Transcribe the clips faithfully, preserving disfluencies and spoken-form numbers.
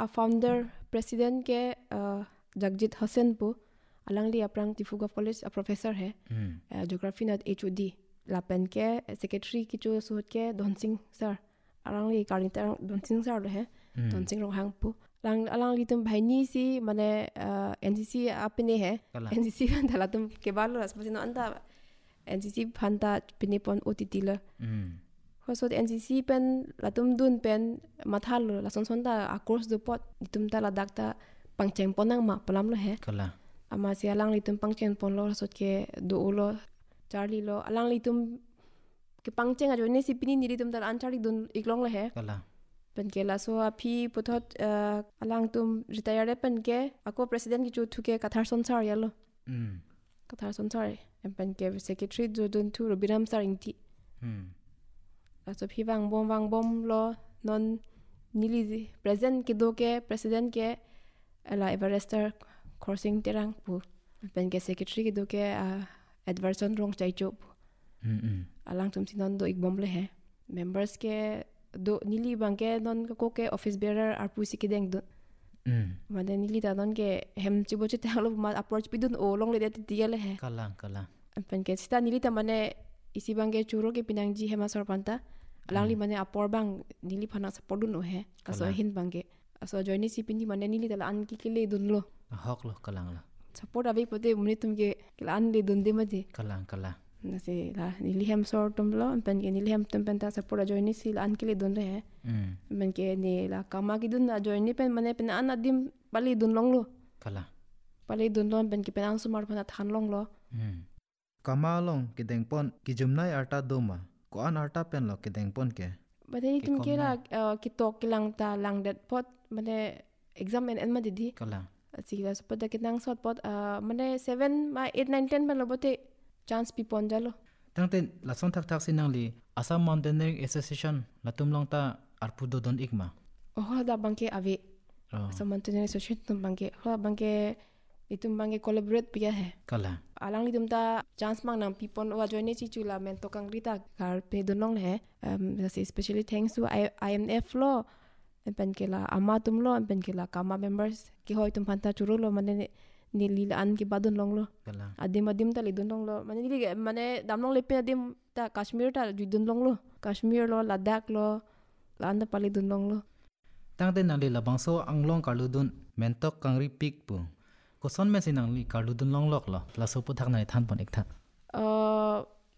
a founder president के जगजीत हसन पु अलंगली aprang Tifuga College a professor है geography not H O D lapen के secretary की जो सोच के Donsing sir अलंगली कालिंतर Donsing sir है Donsing रोहंग पु lang अलंगली तुम भाईनी सी मने N C C अपने है N C C फंदा तुम के बालो रस मसीनो अंदा N C C फंदा पिने पन O T T ल Hosot N C C pen latum dun pen mathal la son sonda across the pot itum ta la dakta pangcheng ponang ma palam lo he kala ama si alang litum pangcheng pon lo sot ke do lo charlie lo alang litum ke pangcheng a joine si pini ni litum ta an charlie dun iklong lo he kala pen ke la so a phi pothot alang tum retire pen ke ako president ki chu thu ke kathar sonsar yalo mm kathar sonsar pen ke secretary jo dun thu robiram sar inti mm so phi wang bom wang bom lo non nili present ke do ke president ke la everester crossing terang pu pen ke secretary ke do ke adverson rong chai chop mm mm alang tum sinon do ik bom le he members ke do nili bang ke non ko ke office bearer ar pu si ke deng do mm mane nili ta non ke hem chi bo che ta lo ma approach pi dun o long le de ti le he kala kala pen ke sta nili ta mane isi bang ke churo ke pinang ji hema sor panta alangli mane apor bang nili phana support dun o he aso hin bang ke aso joini si pindi mane nili ta an ki kile dun lo hok lo kalang la support abi pote muni tum ke an le dun de mate kalang kala na se la nili hem sor tum lo pen ke nili hem tum pen ta support joini si an kile dun le he mm men ke ni la kama ki dun na joini pen mane pen an adim pali dun long lo kala pali dun lo pen ke pen an sumar phana than long lo mm kamalong kideng pon kijumnai arta doma ko an arta pen lo kideng pon ke bade tum ke la ki tok ki lang ta lang dat pot mane exam en en ma didi kala sila support da kitang sot pot mane seven ma eight nine ten ban lo bote chance pi pon jalo tangten la son thak thak sinangli Assam Mountaineering Association latum long ta arpu do don ikma oh da bangke ave Assam Mountaineering Association tum bangke ho bangke itum bangke collaborate pia he kala alang li tum ta chance mang nang pi pon wa join si chula men to kang rita kar pe don long le um especially thanks to I M F lo pen ke la ama tum lo pen ke la kama members ki hoi tum phanta churu lo mane ni li an ki badun long lo kala adim adim ta li dun long lo mane li mane dam long le pe adim ta Kashmir ta ju dun long lo Kashmir lo Ladakh lo lan da pali dun long lo tangten nali labangso anglong kaludun mentok kangri pik pu ko son me sinangli kaludun long lok lo la so pu thak nai than pon ik tha uh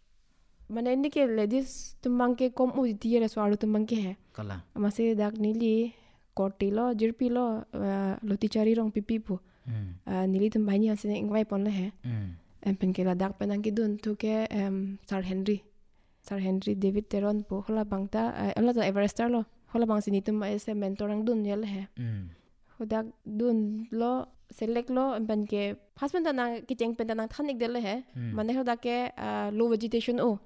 mane ni ke ladies tumbang ke kom u ti re swaru tumbang ke he kala amase dak nili korti lo jirpi lo loti chari rong pipi pu mm nili tum bhai ni ase ingwai pon le he mm em pen ke la dak penang ki dun thu ke Sir Henry Sir Henry David Teron pu hola bangta ala to Everester lo hola bang sini tum ase mentor ang dun yel he mm hodak dun lo select lo em pen ke husband na ki cheng pen na thanik del he mane hoda ke low vegetation o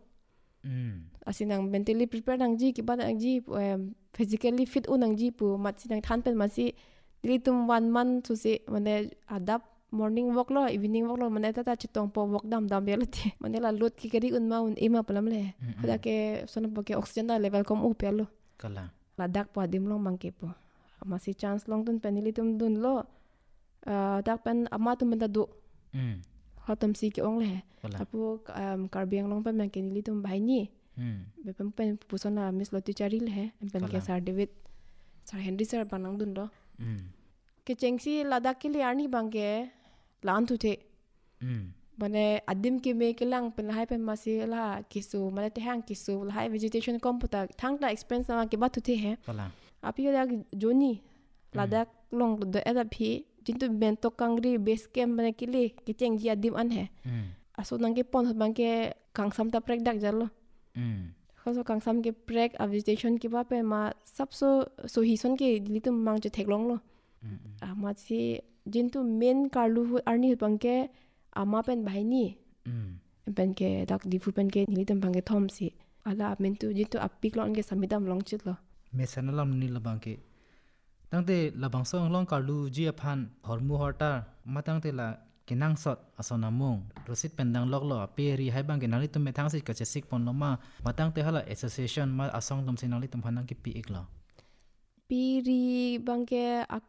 mm asinang mentally prepared nang ji ki ba nang ji physically fit u nang ji pu mat sinang than pen masi dili tum one month to se mane adap morning walk lo evening walk lo mane ta ta chitong po walk dam dam belati mane la lot ki kari un ma un ema palam le hoda ke sono po ke oxygen da level kom u pelo kala la dak po dim long mang ke po masi chance long tun penili tum dun lo dak pen ama tum da do mm hotam si ke ong le apu karbiang long pen mang ke nili tum bhai ni mm be pen pen pusona miss loti chari le pen ke Sir David Sir Henry sir panang dun lo mm ke chengsi ladak ke le arni bangke lan thu the mm mane adim ke me ke lang pen hai pen masi la kisu mane te hang kisu la hai vegetation computer thang ta experience na ke ba thu the he kala api da joni ladak long the ada phi jintu ben to kangri base camp mane ke le ke cheng ji adim an he mm aso nang ke pon bangke kang sam ta prek dak jalo mm khoso kang sam ke prek a vegetation ke ba pe ma sab so so hi son ke litum mang che theklong lo ama si jintu main karlu arni bangke ama pen bhai ni mm pen ke dak difu pen ke nilitum bangke thom si ala mentu jintu apik long ke samidam long chit lo me sanalam ni labang ke tangte labang so long karlu ji aphan hormu horta matangte la kinang sot asonamung rosit pendang lok lo peri hai bang ke nali tum me thang si ka chesik pon lo ma matangte hala association ma asong tum sinali tum phanang ki pi ik lo piri bangke